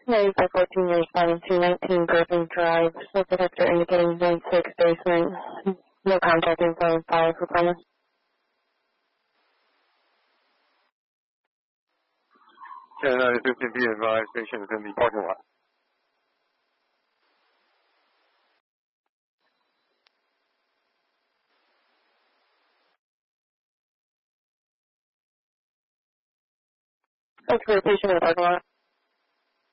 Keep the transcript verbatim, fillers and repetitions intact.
ninety-five fourteen, you're responding to nineteen Griffin Drive, so detector indicating zone six basement. No contact info, five for final. ten nine fifteen, be advised, patient is in the parking lot. That's for the patient in the parking lot.